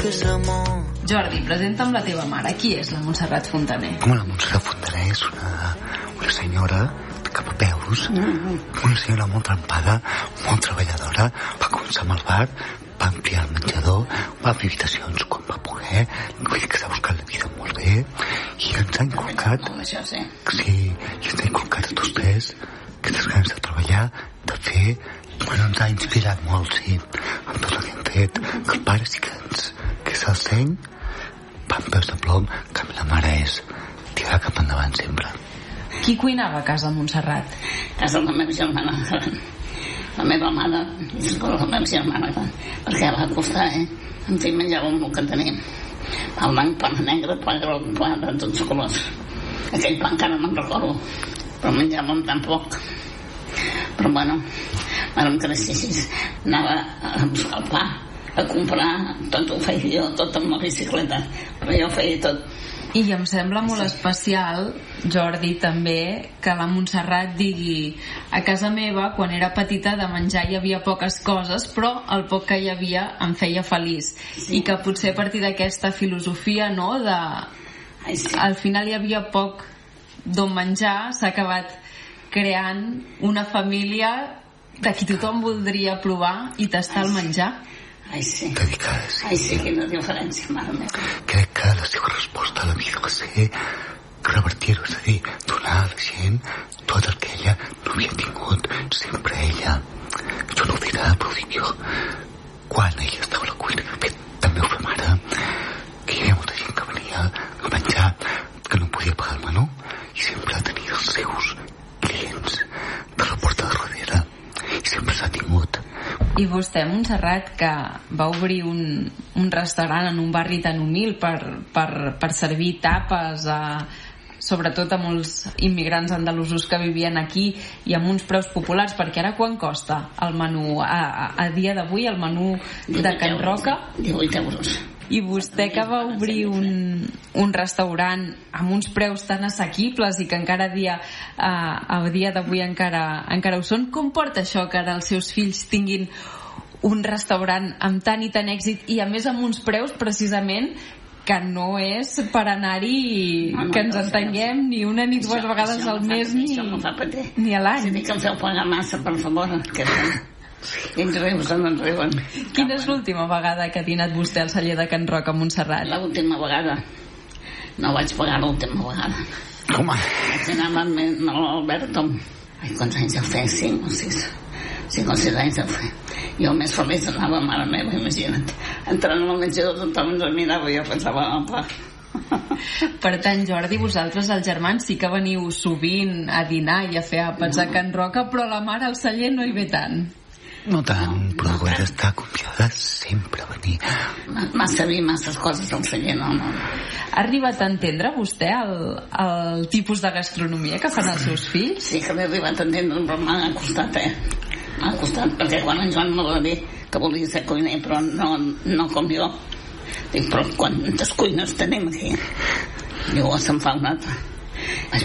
que és amor. Jordi, presenta'm la teva mare. Qui és la Montserrat Fontaner? Home, la Montserrat Fontaner és una senyora de capapeus, una senyora molt trempada, molt treballadora. Va començar amb el bar, va ampliar el menjador, va fer habitacions quan va poder, vull dir que s'ha buscat la vida molt bé, i ens ha inculcat... Sí, i ens ha inculcat a tots tres aquestes ganes de treballar, de fer... Bueno, ens ha inspirat molt, sí, amb tot el que hem fet. Que el pare sí que és el seny, va amb peus de plom, que la mare és tirar cap endavant sempre. Qui cuinava a casa Montserrat? A casa la meva germana gran. La meva mare, la meva germana gran, perquè va costar, En fi, menjàvem el que tenim. Pa blanc, pa negre, pa groc, pa de tots colors. Aquell pa encara me'n recordo, però menjàvem tan poc. Però bueno, vàrem créixer així, anava a buscar el pa, a comprar, tot ho feia jo, tot amb la bicicleta, però jo feia tot. I em sembla molt especial, Jordi, també, que la Montserrat digui: a casa meva, quan era petita, de menjar hi havia poques coses, però el poc que hi havia em feia feliç. Sí. I que potser a partir d'aquesta filosofia, no?, al final hi havia poc d'on menjar, s'ha acabat creant una família de qui tothom voldria provar i tastar el menjar. Ai, sí. Dedicada, sí. Ai, sí, quina diferència, mare meva. Crec que la seva resposta a la vida va ser revertir-ho, és a dir, donar a la gent tot el que ella no havia tingut, sempre ella. Això no ho dirà, però ho dic jo. Quan ella estava a la cuina, de fet, també ho fem ara, que hi havia molta gent que venia a menjar, que no podia pagar el menú, i sempre tenia els seus clients de la porta de darrere, i sempre s'ha tingut. I vostè, Montserrat, que va obrir un restaurant en un barri tan humil per servir tapes sobretot a molts immigrants andalusos que vivien aquí i amb uns preus populars, perquè ara quan costa el menú? A dia d'avui el menú de Can Roca? 18 euros. I vostè, que va obrir un restaurant amb uns preus tan assequibles i que encara a dia d'avui encara ho són, com porta això que ara els seus fills tinguin un restaurant amb tant i tant èxit i a més amb uns preus precisament que no és per anar-hi, que ens entenguem, ni una ni dues vegades al mes ni a l'any? Si que em feu pagar massa, per favor, que i ens riuen. Quina és l'última vegada que ha dinat vostè al celler de Can Roca, Montserrat? L'última vegada no vaig pagar l'última vegada. Com? Vaig anar amb l'Alberto. Ai, quants anys deu fer? 5 o 6 anys deu fer. Jo més feliç anava, mare meva, imagina't, entrant al menjador tothom ens mirava i jo pensava, opa. Per tant, Jordi, vosaltres els germans sí que veniu sovint a dinar i a fer àpats a Can Roca, però la mare al celler no hi ve tant. No tant, però haver d'estar confiada sempre a venir. Massa vi, masses coses al celler, no. Ha arribat a entendre vostè el tipus de gastronomia que fan els seus fills? Sí que l'he arribat a entendre, però m'ha costat, M'ha costat, perquè quan en Joan me va dir que volia ser cuiner, però no com jo. Dic, però quantes cuines tenim aquí? Diu, se'n fa una altra. Vaig